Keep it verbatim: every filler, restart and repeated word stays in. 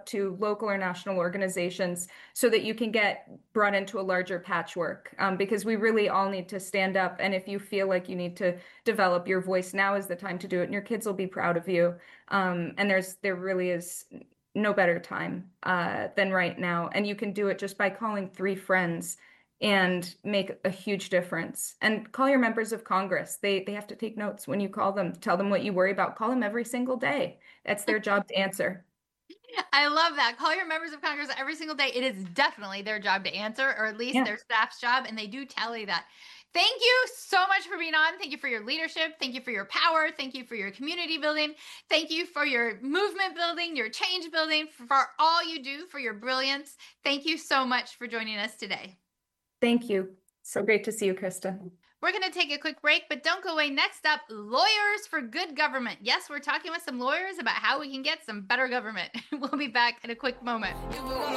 to local or national organizations so that you can get brought into a larger patchwork. Um, because we really all need to stand up. And if you feel like you need to develop your voice, now is the time to do it, and your kids will be proud of you. Um, and there's there really is no better time uh, than right now. And you can do it just by calling three friends and make a huge difference. And call your members of Congress. They they have to take notes when you call them. Tell them what you worry about. Call them every single day. That's their job to answer. I love that. Call your members of Congress every single day. It is definitely their job to answer, or at least Yeah. their staff's job, and they do tally that. Thank you so much for being on. Thank you for your leadership. Thank you for your power. Thank you for your community building. Thank you for your movement building, your change building, for all you do, for your brilliance. Thank you so much for joining us today. Thank you. So great to see you, Krista. We're going to take a quick break, but don't go away. Next up, lawyers for good government. Yes, we're talking with some lawyers about how we can get some better government. We'll be back in a quick moment.